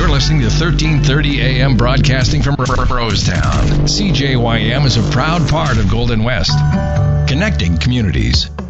You're listening to 1330 AM broadcasting from Rosetown. CJYM is a proud part of Golden West, connecting communities.